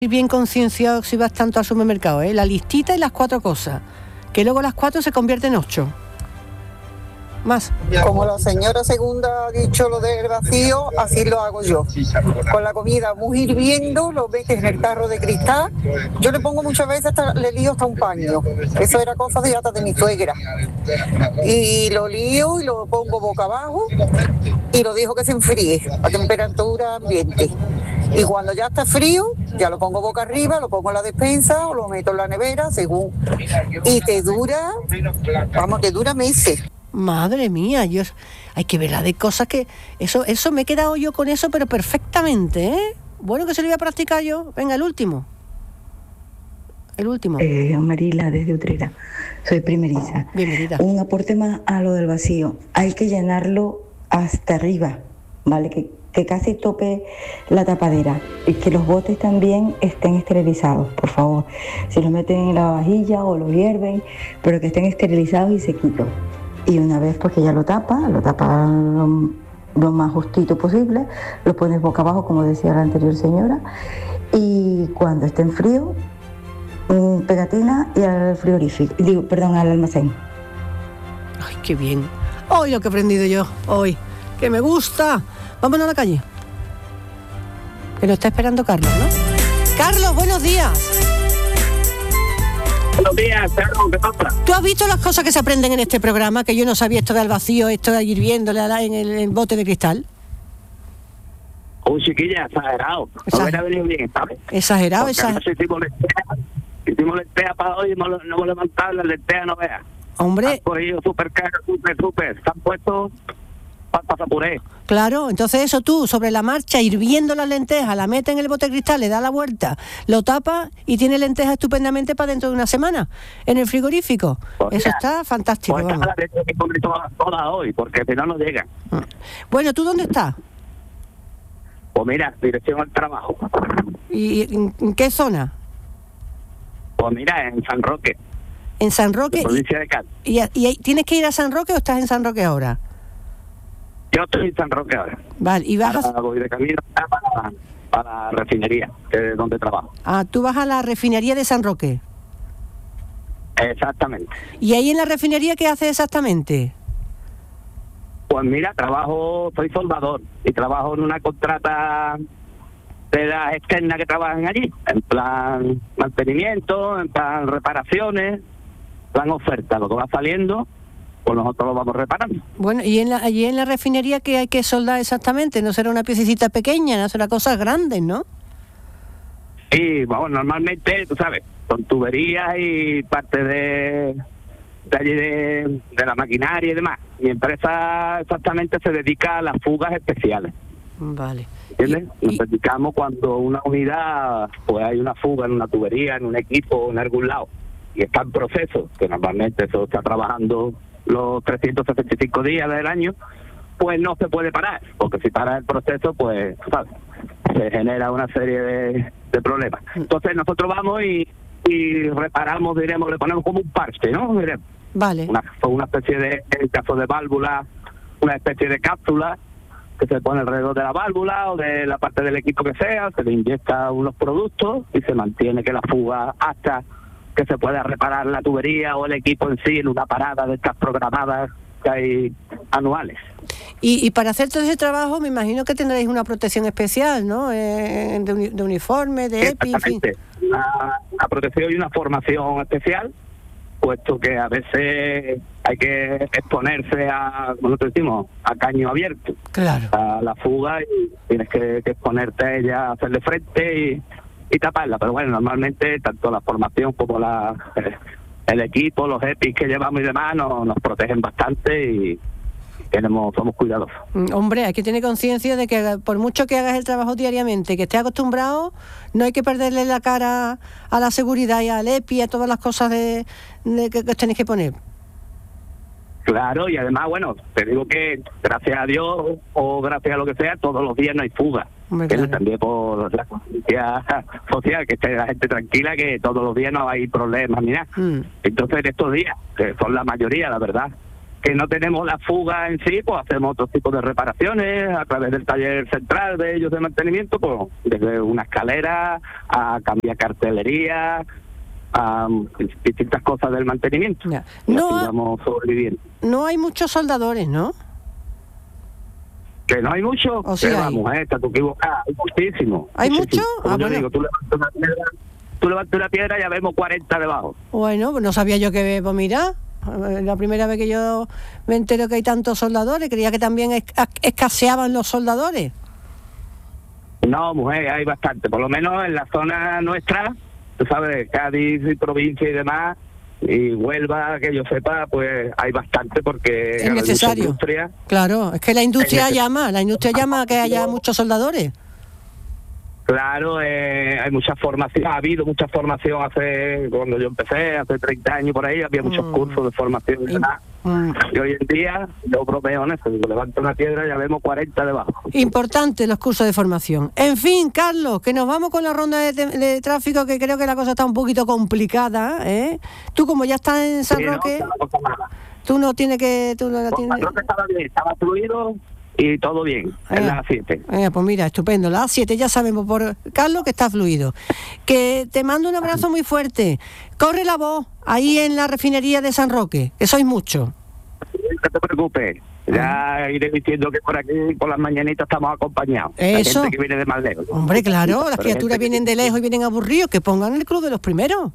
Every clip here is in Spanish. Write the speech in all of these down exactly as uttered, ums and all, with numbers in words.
Bien concienciado si vas tanto al supermercado, ¿eh? La listita y las cuatro cosas, que luego las cuatro se convierten en ocho. Más. Como la señora segunda ha dicho lo del vacío, así lo hago yo. Con la comida muy hirviendo, lo metes en el tarro de cristal. Yo le pongo muchas veces, hasta, le lío hasta un paño. Eso era cosa de hasta de mi suegra. Y lo lío y lo pongo boca abajo y lo dejo que se enfríe a temperatura ambiente. Y cuando ya está frío, ya lo pongo boca arriba, lo pongo en la despensa o lo meto en la nevera, según. Y te dura, vamos, te dura meses. Madre mía, yo hay que ver la de cosas que... Eso eso me he quedado yo con eso, pero perfectamente, ¿eh? Bueno, que se lo voy a practicar yo. Venga, el último. El último. Eh, Marila, desde Utrera. Soy primeriza. Bienvenida. Un aporte más a lo del vacío. Hay que llenarlo hasta arriba, ¿vale? Que, que casi tope la tapadera. Y que los botes también estén esterilizados, por favor. Si los meten en la vajilla o los hierven, pero que estén esterilizados y sequitos. Y una vez pues que ya lo tapa, lo tapa lo, lo más justito posible, lo pones boca abajo, como decía la anterior señora, y cuando esté en frío, pegatina y al frigorífico, digo, perdón, al almacén. Ay, qué bien. Hoy lo que he aprendido yo, hoy, que me gusta. Vámonos a la calle. Que lo está esperando Carlos, ¿no? Carlos, buenos días. Buenos días, Carlos, ¿qué pasa? ¿Tú has visto las cosas que se aprenden en este programa? Que yo no sabía esto del vacío, esto de hirviéndole en el, en el bote de cristal. Uy, chiquilla, exagerado. Exager- No hubiera venido bien, ¿sabes? Exagerado, Porque exagerado. anoche hicimos lentejas, hicimos lentejas para hoy y no, no hemos levantado las lentejas, no veas. Hombre, Han cogido súper caro, súper, súper. Se han puesto para pa puré. claro, entonces eso tú, sobre la marcha, hirviendo las lentejas, la metes en el bote de cristal, le das la vuelta, lo tapas y tienes lentejas estupendamente para dentro de una semana, en el frigorífico. Pues Eso mira, está fantástico, Pues vamos. esta la tengo que comer todas todas hoy, porque si no, no llegan. Bueno, ¿tú dónde estás? Pues mira, dirección al trabajo. ¿Y en, en qué zona? Pues mira, en San Roque, En San Roque. provincia de Cádiz. ¿Y, y, y tienes que ir a San Roque o estás en San Roque ahora? Yo estoy en San Roque ahora. Vale, y vas a... Ahora voy de camino para, para la refinería, que es donde trabajo. Ah, tú vas a la refinería de San Roque. Exactamente. ¿Y ahí en la refinería qué haces exactamente? Pues mira, trabajo, soy soldador y trabajo en una contrata de las externas que trabajan allí, en plan mantenimiento, en plan reparaciones, plan oferta, lo que va saliendo, pues nosotros lo vamos reparando. Bueno, ¿y en la, allí en la refinería qué hay que soldar exactamente? No será una piececita pequeña, no será cosas grandes, ¿no? Y bueno, normalmente, tú sabes, con tuberías y parte de, de allí de, de la maquinaria y demás. Mi empresa exactamente se dedica a las fugas especiales. Vale. ¿Entiendes? Y- Nos y- dedicamos cuando una unidad, pues hay una fuga en una tubería, en un equipo, en algún lado, y está en proceso, que normalmente eso está trabajando los trescientos sesenta y cinco días del año, pues no se puede parar, porque si para el proceso, pues, ¿sabes? Se genera una serie de, de problemas. Entonces nosotros vamos y, y reparamos, diremos, le ponemos como un parche, ¿no? Diremos, Vale. una, una especie de, en el caso de válvula, una especie de cápsula que se pone alrededor de la válvula o de la parte del equipo que sea, se le inyecta unos productos y se mantiene que la fuga hasta que se pueda reparar la tubería o el equipo en sí en una parada de estas programadas que hay anuales. Y, y para hacer todo ese trabajo me imagino que tendréis una protección especial, ¿no? Eh, de, uni- de uniforme, de EPI, en fin. Exactamente. Una, una protección y una formación especial, puesto que a veces hay que exponerse a, como nosotros decimos, a caño abierto, Claro. a la fuga, y tienes que, que exponerte a ella, hacerle frente y, y taparla. Pero bueno, normalmente tanto la formación como la el equipo, los EPIs que llevamos y demás nos, nos protegen bastante y tenemos somos cuidadosos. Mm, Hombre, hay que tener conciencia de que por mucho que hagas el trabajo diariamente, que estés acostumbrado, no hay que perderle la cara a la seguridad y al EPI y a todas las cosas de, de que, que os tenéis que poner. Claro, y además, bueno, te digo que gracias a Dios o gracias a lo que sea, todos los días no hay fuga. Hombre, ¿Entiendes? claro. También por la conciencia social, que esté la gente tranquila, que todos los días no hay problemas ni nada. Mm. Entonces, en estos días, que son la mayoría, la verdad, que no tenemos la fuga en sí, pues hacemos otro tipo de reparaciones a través del taller central de ellos de mantenimiento, pues desde una escalera a cambiar cartelería, a um, distintas cosas del mantenimiento. Ya. No, así vamos sobreviviendo. No hay muchos soldadores, ¿no? Que no hay mucho, ¿O sí que hay? Vamos, eh, está tú equivocada, hay muchísimo. ¿Hay muchísimo. mucho? Como Ah, yo bueno. digo, tú levantas una piedra, tú levantas una piedra y ya vemos cuarenta debajo. Bueno, pues no sabía yo que, pues mira, la primera vez que yo me entero que hay tantos soldadores, creía que también es- escaseaban los soldadores. No, mujer, hay bastante, por lo menos en la zona nuestra, tú sabes, Cádiz y provincia y demás, y Huelva, que yo sepa, pues hay bastante porque Es hay mucha necesario. industria. Claro, es que la industria Es necesario. llama, la industria llama a que haya muchos soldadores. Claro, eh, hay mucha formación, ha habido mucha formación hace, cuando yo empecé, hace treinta años por ahí, había muchos Mm. cursos de formación y demás. Mm. Y hoy en día, yo bromeo en eso, digo, levanto una piedra y ya vemos cuarenta debajo. Importante los cursos de formación. En fin, Carlos, que nos vamos con la ronda de, te- de tráfico, que creo que la cosa está un poquito complicada, ¿eh? Tú como ya estás en San Sí, no, Roque, está la cosa mala. tú no tienes que... Tú no la Pues tienes... San Roque estaba bien, estaba fluido y todo bien, en Eh. las siete. Eh, pues mira, estupendo. La A siete ya sabemos por Carlos que está fluido. Que te mando un abrazo muy fuerte. Corre la voz ahí en la refinería de San Roque, que sois muchos. No te preocupes, ya iré diciendo que por aquí, por las mañanitas, estamos acompañados. Hay Eso. gente que viene de más lejos. Hombre, claro, las Pero criaturas gente que- vienen de lejos y vienen aburridos, que pongan el club de los primeros.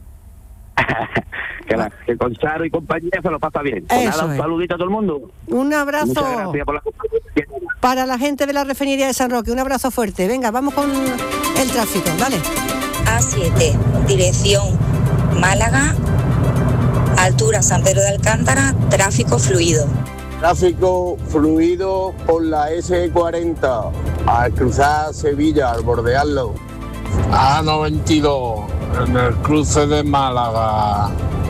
que, la- que con Charo y compañía se lo pasa bien. Pues Eso nada, un es. saludito a todo el mundo. Un abrazo Muchas gracias por la compañía. para la gente de la refinería de San Roque. Un abrazo fuerte. Venga, vamos con el tráfico, ¿vale? A siete, dirección Málaga, altura San Pedro de Alcántara, tráfico fluido. Tráfico fluido por la ese cuarenta al cruzar Sevilla, al bordearlo. A noventa y dos, en el cruce de Málaga,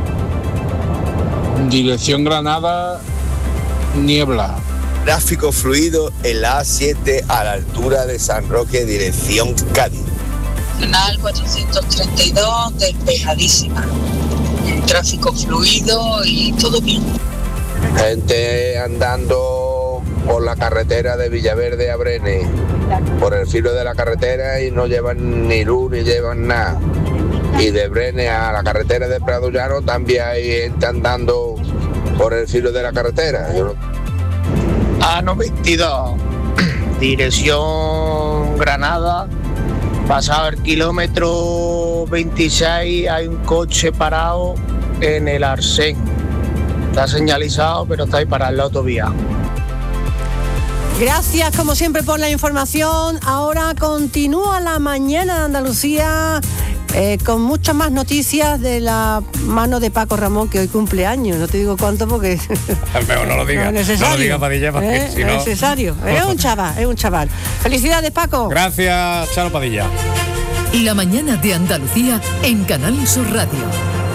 dirección Granada, niebla. Tráfico fluido en la A siete a la altura de San Roque, dirección Cádiz. Canal cuatrocientos treinta y dos, despejadísima. Tráfico fluido y todo bien. Gente andando por la carretera de Villaverde a Brenes, por el filo de la carretera y no llevan ni luz ni llevan nada. Y de Brenes a la carretera de Prado Llano también hay gente andando por el filo de la carretera. Yo no- A noventa y dos, dirección Granada, pasado el kilómetro veintiséis hay un coche parado en el Arsén. Está señalizado, pero está ahí para la autovía. Gracias, como siempre, por la información. Ahora continúa la mañana de Andalucía eh, con muchas más noticias de la mano de Paco Ramón, que hoy cumple años. No te digo cuánto porque Mejor no lo diga. no es No necesario. lo diga, Padilla, porque ¿Eh? si No no... es necesario. Es un chaval, es un chaval. Felicidades, Paco. Gracias, Charo Padilla. La mañana de Andalucía en Canal Sur Radio.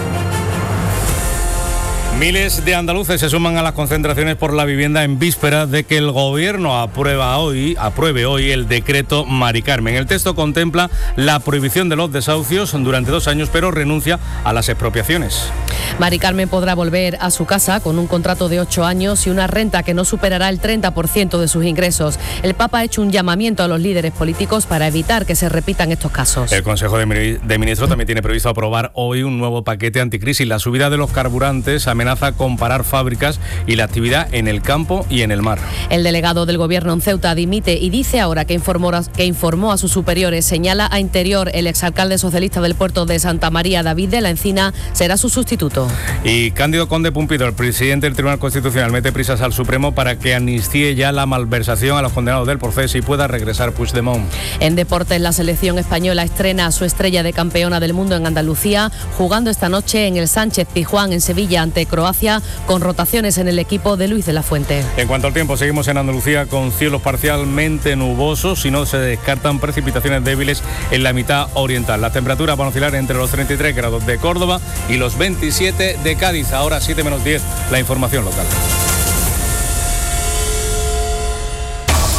Miles de andaluces se suman a las concentraciones por la vivienda en víspera de que el gobierno aprueba hoy, apruebe hoy el decreto Mari Carmen. El texto contempla la prohibición de los desahucios durante dos años, pero renuncia a las expropiaciones. Mari Carmen podrá volver a su casa con un contrato de ocho años y una renta que no superará el treinta por ciento de sus ingresos. El Papa ha hecho un llamamiento a los líderes políticos para evitar que se repitan estos casos. El Consejo de, Mini- de Ministros también tiene previsto aprobar hoy un nuevo paquete anticrisis. La subida de los carburantes amenaza con parar fábricas y la actividad en el campo y en el mar. El delegado del Gobierno en Ceuta dimite y dice ahora que informó, que informó a sus superiores. Señala a Interior, el exalcalde socialista del puerto de Santa María, David de la Encina, será su sustituto. Y Cándido Conde Pumpido, el presidente del Tribunal Constitucional, mete prisas al Supremo para que amnistíe ya la malversación a los condenados del proceso y pueda regresar Puigdemont. En deportes, la selección española estrena a su estrella de campeona del mundo en Andalucía, jugando esta noche en el Sánchez Pizjuán en Sevilla ante Croacia, con rotaciones en el equipo de Luis de la Fuente. En cuanto al tiempo, seguimos en Andalucía con cielos parcialmente nubosos, si no se descartan precipitaciones débiles en la mitad oriental. Las temperaturas van a oscilar entre los treinta y tres grados de Córdoba y los veintisiete de Cádiz. Ahora siete menos diez, la información local.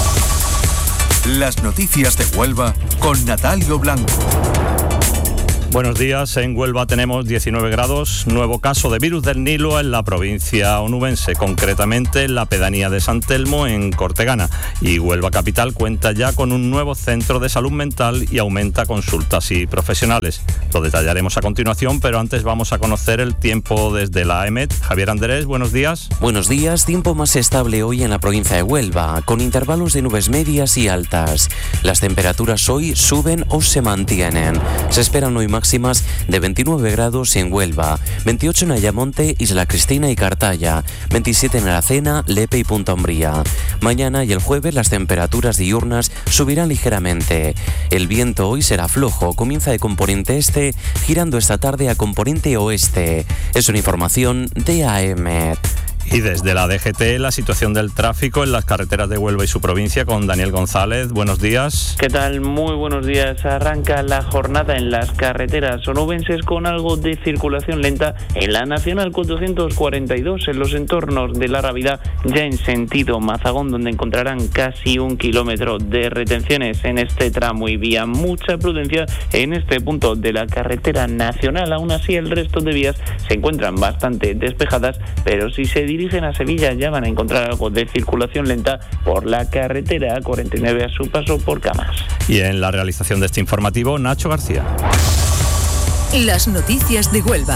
Las noticias de Huelva con Natalio Blanco. Buenos días. En Huelva tenemos diecinueve grados, nuevo caso de virus del Nilo en la provincia onubense, concretamente en la pedanía de San Telmo, en Cortegana. Y Huelva Capital cuenta ya con un nuevo centro de salud mental y aumenta consultas y profesionales. Lo detallaremos a continuación, pero antes vamos a conocer el tiempo desde la AEMET. Javier Andrés, buenos días. Buenos días. Tiempo más estable hoy en la provincia de Huelva, con intervalos de nubes medias y altas. Las temperaturas hoy suben o se mantienen. Se esperan hoy máximas de veintinueve grados en Huelva, veintiocho en Ayamonte, Isla Cristina y Cartaya, veintisiete en Aracena, Lepe y Punta Umbría. Mañana y el jueves las temperaturas diurnas subirán ligeramente. El viento hoy será flojo, comienza de componente este, girando esta tarde a componente oeste. Es una información de AEMET. Y desde la D G T, la situación del tráfico en las carreteras de Huelva y su provincia con Daniel González. Buenos días. ¿Qué tal? Muy buenos días. Arranca la jornada en las carreteras onubenses con algo de circulación lenta en la Nacional cuatrocientos cuarenta y dos, en los entornos de La Rábida, ya en sentido Mazagón, donde encontrarán casi un kilómetro de retenciones en este tramo y vía. Mucha prudencia en este punto de la carretera nacional. Aún así, el resto de vías se encuentran bastante despejadas, pero si se dirigen a Sevilla ya van a encontrar algo de circulación lenta por la carretera A cuarenta y nueve a su paso por Camas. Y en la realización de este informativo, Nacho García. Las noticias de Huelva.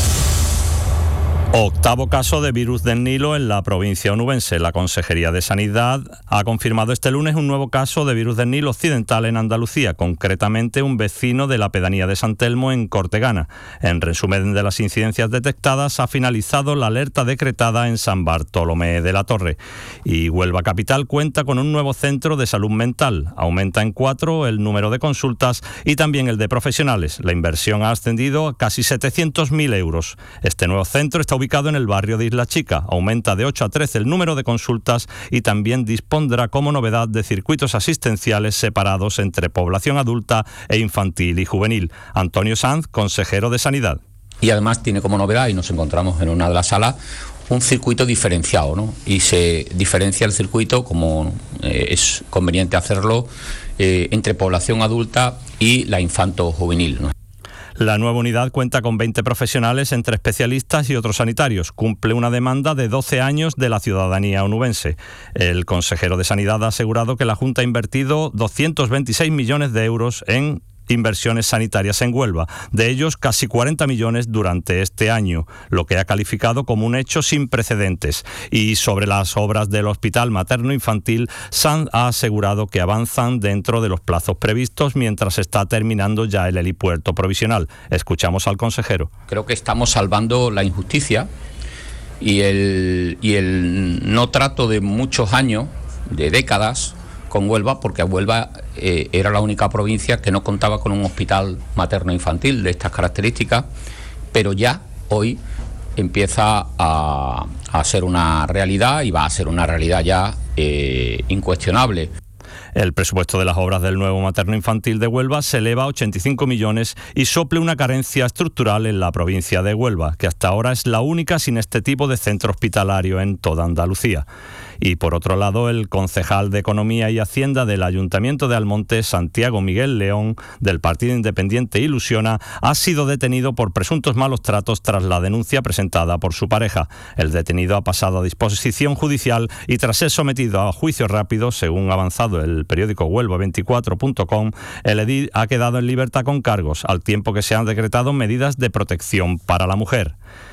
Octavo caso de virus del Nilo en la provincia onubense. La Consejería de Sanidad ha confirmado este lunes un nuevo caso de virus del Nilo occidental en Andalucía, concretamente un vecino de la pedanía de San Telmo en Cortegana. En resumen de las incidencias detectadas, ha finalizado la alerta decretada en San Bartolomé de la Torre. Y Huelva Capital cuenta con un nuevo centro de salud mental. Aumenta en cuatro el número de consultas y también el de profesionales. La inversión ha ascendido a casi setecientos mil euros. Este nuevo centro está ubicado en el barrio de Isla Chica. Aumenta de ocho a trece el número de consultas y también dispondrá como novedad de circuitos asistenciales separados entre población adulta e infantil y juvenil. Antonio Sanz, consejero de Sanidad. Y además tiene como novedad, y nos encontramos en una de las salas, un circuito diferenciado, ¿no? Y se diferencia el circuito, como eh, es conveniente hacerlo, eh, entre población adulta y la infanto-juvenil, ¿no? La nueva unidad cuenta con veinte profesionales entre especialistas y otros sanitarios. Cumple una demanda de doce años de la ciudadanía onubense. El consejero de Sanidad ha asegurado que la Junta ha invertido doscientos veintiséis millones de euros en inversiones sanitarias en Huelva, de ellos casi cuarenta millones durante este año, lo que ha calificado como un hecho sin precedentes. Y sobre las obras del Hospital Materno-Infantil, Sanz ha asegurado que avanzan dentro de los plazos previstos mientras está terminando ya el helipuerto provisional. Escuchamos al consejero. Creo que estamos salvando la injusticia y el, y el no trato de muchos años, de décadas, con Huelva, porque Huelva eh, era la única provincia que no contaba con un hospital materno-infantil de estas características, pero ya hoy empieza a, a ser una realidad y va a ser una realidad ya eh, incuestionable. El presupuesto de las obras del nuevo materno-infantil de Huelva se eleva a ochenta y cinco millones y suple una carencia estructural en la provincia de Huelva, que hasta ahora es la única sin este tipo de centro hospitalario en toda Andalucía. Y por otro lado, el concejal de Economía y Hacienda del Ayuntamiento de Almonte, Santiago Miguel León, del Partido Independiente Ilusiona, ha sido detenido por presuntos malos tratos tras la denuncia presentada por su pareja. El detenido ha pasado a disposición judicial y tras ser sometido a juicio rápido, según ha avanzado el periódico Huelva veinticuatro punto com, el edil ha quedado en libertad con cargos, al tiempo que se han decretado medidas de protección para la mujer.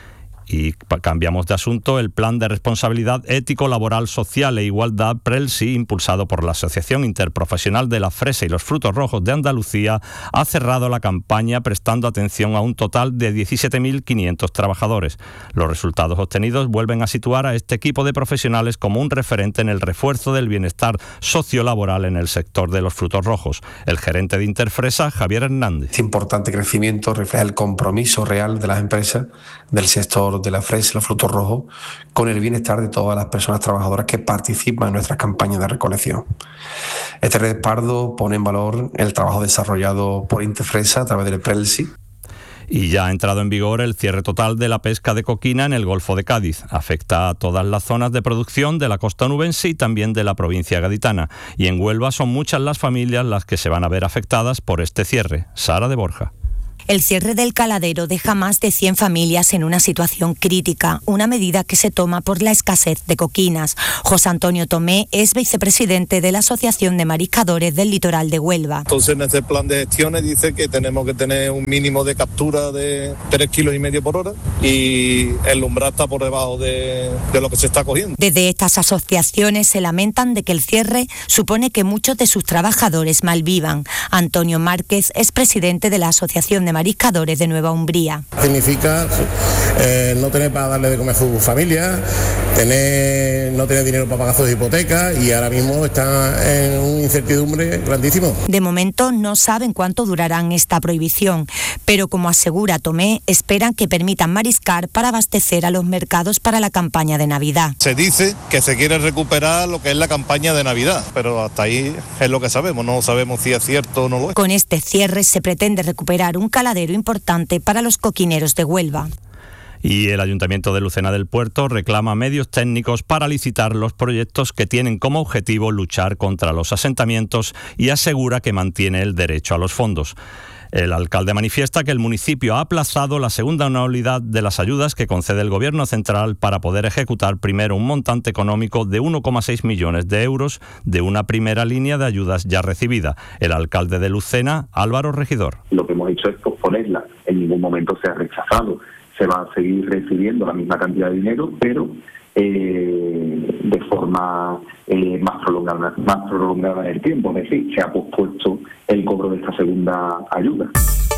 Y cambiamos de asunto. El Plan de Responsabilidad Ético, Laboral, Social e Igualdad, PRELSI, impulsado por la Asociación Interprofesional de la Fresa y los Frutos Rojos de Andalucía, ha cerrado la campaña prestando atención a un total de diecisiete mil quinientos trabajadores. Los resultados obtenidos vuelven a situar a este equipo de profesionales como un referente en el refuerzo del bienestar sociolaboral en el sector de los frutos rojos. El gerente de Interfresa, Javier Hernández. Este importante crecimiento refleja el compromiso real de las empresas del sector de la fresa y los frutos rojos con el bienestar de todas las personas trabajadoras que participan en nuestras campañas de recolección. Este respaldo pone en valor el trabajo desarrollado por Interfresa a través del PRELSI. Y ya ha entrado en vigor el cierre total de la pesca de coquina en el Golfo de Cádiz. Afecta a todas las zonas de producción de la costa onubense y también de la provincia gaditana. Y en Huelva son muchas las familias las que se van a ver afectadas por este cierre. Sara de Borja. El cierre del caladero deja más de cien familias en una situación crítica, una medida que se toma por la escasez de coquinas. José Antonio Tomé es vicepresidente de la Asociación de Mariscadores del Litoral de Huelva. Entonces, en este plan de gestiones dice que tenemos que tener un mínimo de captura de tres kilos y medio por hora y el umbral está por debajo de, de lo que se está cogiendo. Desde estas asociaciones se lamentan de que el cierre supone que muchos de sus trabajadores malvivan. Antonio Márquez es presidente de la Asociación de Mariscadores de Nueva Umbría. Significa eh, no tener para darle de comer a su familia, tener, no tener dinero para pagar sus hipotecas y ahora mismo está en una incertidumbre grandísimo. De momento no saben cuánto durarán esta prohibición, pero como asegura Tomé, esperan que permitan mariscar para abastecer a los mercados para la campaña de Navidad. Se dice que se quiere recuperar lo que es la campaña de Navidad, pero hasta ahí es lo que sabemos, no sabemos si es cierto o no lo es. Con este cierre se pretende recuperar un caladero importante para los coquineros de Huelva. Y el Ayuntamiento de Lucena del Puerto reclama medios técnicos para licitar los proyectos que tienen como objetivo luchar contra los asentamientos y asegura que mantiene el derecho a los fondos. El alcalde manifiesta que el municipio ha aplazado la segunda anualidad de las ayudas que concede el Gobierno central para poder ejecutar primero un montante económico de uno coma seis millones de euros de una primera línea de ayudas ya recibida. El alcalde de Lucena, Álvaro Regidor. Lo que hemos hecho es posponerla. En ningún momento se ha rechazado. Se va a seguir recibiendo la misma cantidad de dinero, pero eh, de forma eh, más prolongada, más prolongada en el tiempo. Es decir, se ha pospuesto el cobro de esta segunda ayuda.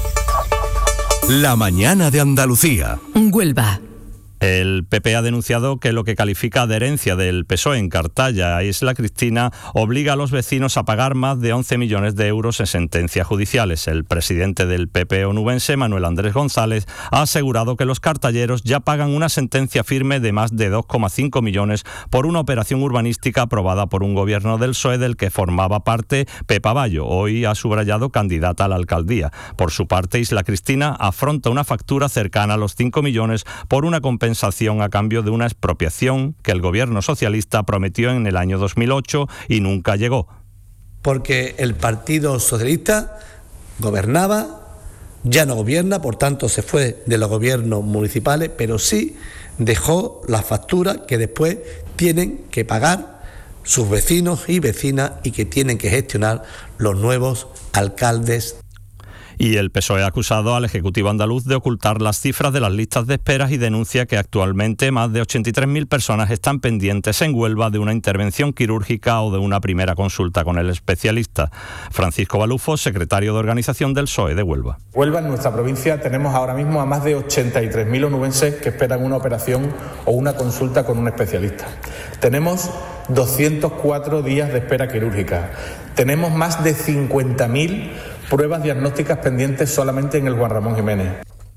La mañana de Andalucía. Huelva. El P P ha denunciado que lo que califica de herencia del P S O E en Cartaya, Isla Cristina, obliga a los vecinos a pagar más de once millones de euros en sentencias judiciales. El presidente del P P onubense, Manuel Andrés González, ha asegurado que los cartalleros ya pagan una sentencia firme de más de dos coma cinco millones por una operación urbanística aprobada por un gobierno del P S O E del que formaba parte Pepa Bayo, hoy ha subrayado candidata a la alcaldía. Por su parte, Isla Cristina afronta una factura cercana a los cinco millones por una compensación a cambio de una expropiación que el gobierno socialista prometió en el año dos mil ocho y nunca llegó. Porque el Partido Socialista gobernaba, ya no gobierna, por tanto se fue de los gobiernos municipales, pero sí dejó la factura que después tienen que pagar sus vecinos y vecinas y que tienen que gestionar los nuevos alcaldes. Y el P S O E ha acusado al Ejecutivo andaluz de ocultar las cifras de las listas de esperas y denuncia que actualmente más de ochenta y tres mil personas están pendientes en Huelva de una intervención quirúrgica o de una primera consulta con el especialista. Francisco Balufo, secretario de organización del P S O E de Huelva. Huelva, en nuestra provincia, tenemos ahora mismo a más de ochenta y tres mil onubenses que esperan una operación o una consulta con un especialista. Tenemos doscientos cuatro días de espera quirúrgica. Tenemos más de cincuenta mil pruebas diagnósticas pendientes solamente en el Juan Ramón Jiménez.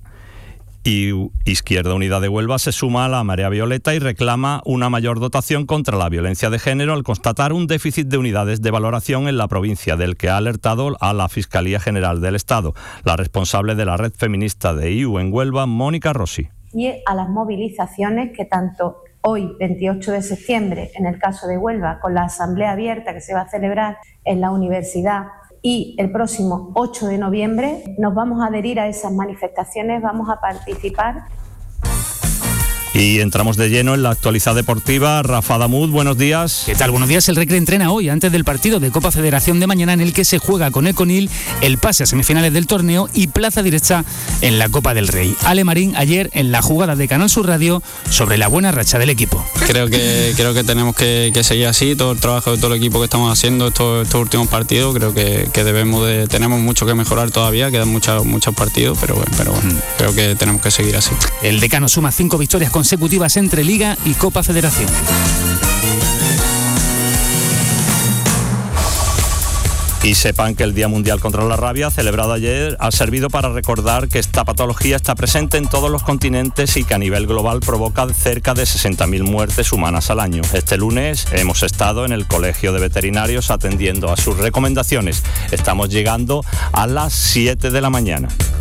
Y Izquierda Unida de Huelva se suma a la marea violeta y reclama una mayor dotación contra la violencia de género al constatar un déficit de unidades de valoración en la provincia, del que ha alertado a la Fiscalía General del Estado. La responsable de la red feminista de I U en Huelva, Mónica Rossi. Y a las movilizaciones que tanto hoy, veintiocho de septiembre, en el caso de Huelva, con la asamblea abierta que se va a celebrar en la universidad, y el próximo ocho de noviembre nos vamos a adherir a esas manifestaciones, vamos a participar. Y entramos de lleno en la actualidad deportiva. Rafa Damud, buenos días. ¿Qué tal? Buenos días. El Recre entrena hoy antes del partido de Copa Federación de mañana, en el que se juega con el Conil el pase a semifinales del torneo y plaza directa en la Copa del Rey. Ale Marín ayer en la jugada de Canal Sur Radio sobre la buena racha del equipo. Creo que creo que tenemos que, que seguir así, todo el trabajo de todo el equipo que estamos haciendo estos, estos últimos partidos. Creo que, que debemos de tenemos mucho que mejorar todavía, quedan muchos muchos partidos, pero bueno, pero bueno, mm. creo que tenemos que seguir así. El decano suma cinco victorias con consecutivas entre Liga y Copa Federación. Y sepan que el Día Mundial contra la Rabia, celebrado ayer, ha servido para recordar que esta patología está presente en todos los continentes y que a nivel global provoca cerca de sesenta mil muertes humanas al año. Este lunes hemos estado en el Colegio de Veterinarios atendiendo a sus recomendaciones. Estamos llegando a las siete de la mañana.